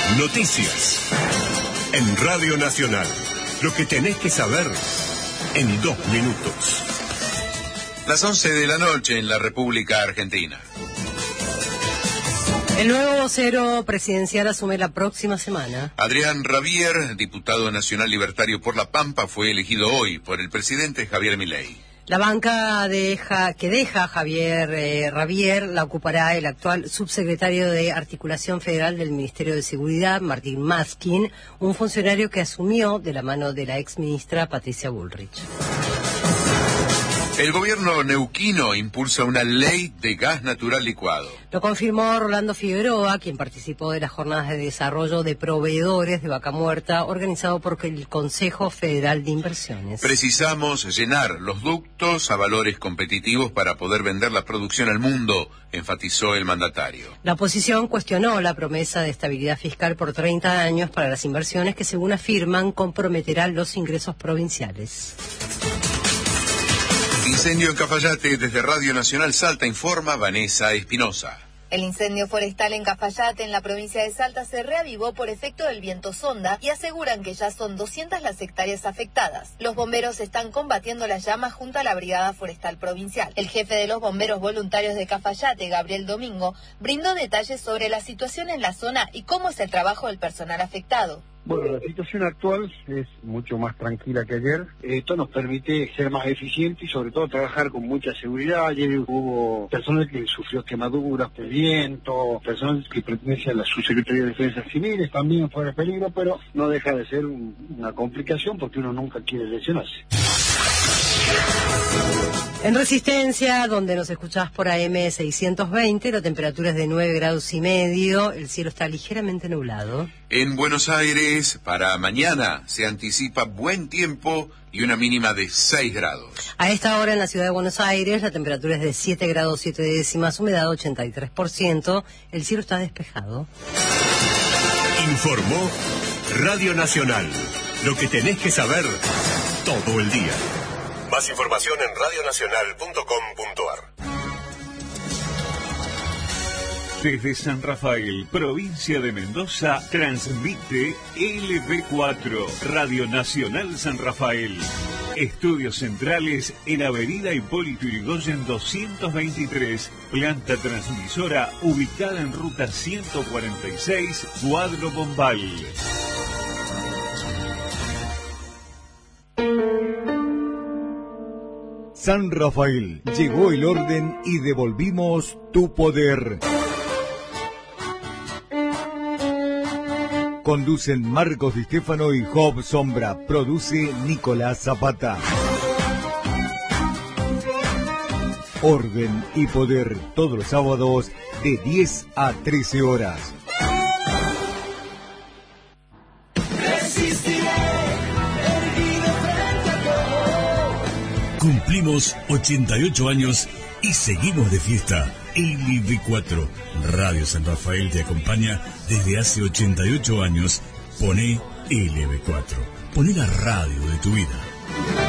Noticias. En Radio Nacional. Lo que tenés que saber en 2 minutos. Las 11 de la noche en la República Argentina. El nuevo vocero presidencial asume la próxima semana. Adrián Rabier, diputado nacional libertario por La Pampa, fue elegido hoy por el presidente Javier Milei. La banca que deja Javier Rabier la ocupará el actual subsecretario de Articulación Federal del Ministerio de Seguridad, Martín Maskin, un funcionario que asumió de la mano de la exministra Patricia Bullrich. El gobierno neuquino impulsa una ley de gas natural licuado. Lo confirmó Rolando Figueroa, quien participó de las jornadas de desarrollo de proveedores de Vaca Muerta, organizado por el Consejo Federal de Inversiones. Precisamos llenar los ductos a valores competitivos para poder vender la producción al mundo, enfatizó el mandatario. La oposición cuestionó la promesa de estabilidad fiscal por 30 años para las inversiones que, según afirman, comprometerán los ingresos provinciales. Incendio en Cafayate. Desde Radio Nacional Salta informa Vanessa Espinosa. El incendio forestal en Cafayate, en la provincia de Salta, se reavivó por efecto del viento sonda y aseguran que ya son 200 las hectáreas afectadas. Los bomberos están combatiendo las llamas junto a la Brigada Forestal Provincial. El jefe de los bomberos voluntarios de Cafayate, Gabriel Domingo, brindó detalles sobre la situación en la zona y cómo es el trabajo del personal afectado. Bueno, la situación actual es mucho más tranquila que ayer. Esto nos permite ser más eficientes y sobre todo trabajar con mucha seguridad. Ayer hubo personas que sufrió quemaduras por viento, personas que pertenecen a la Subsecretaría de Defensa Civiles, también fuera de peligro, pero no deja de ser una complicación porque uno nunca quiere lesionarse. En Resistencia, donde nos escuchás por AM 620, la temperatura es de 9,5 grados, el cielo está ligeramente nublado. En Buenos Aires, para mañana, se anticipa buen tiempo y una mínima de 6 grados. A esta hora en la ciudad de Buenos Aires, la temperatura es de 7 grados 7 décimas, humedad 83%, el cielo está despejado. Informó Radio Nacional. Lo que tenés que saber todo el día. Más información en radionacional.com.ar. Desde San Rafael, provincia de Mendoza, transmite LB4, Radio Nacional San Rafael. Estudios centrales en Avenida Hipólito Yrigoyen 223, planta transmisora ubicada en ruta 146, Cuadro Bombal. San Rafael, llegó el orden y devolvimos tu poder. Conducen Marcos Di Stefano y Job Sombra. Produce Nicolás Zapata. Orden y poder, todos los sábados de 10 a 13 horas. Cumplimos 88 años y seguimos de fiesta. LB4, Radio San Rafael te acompaña desde hace 88 años. Poné LB4. Poné la radio de tu vida.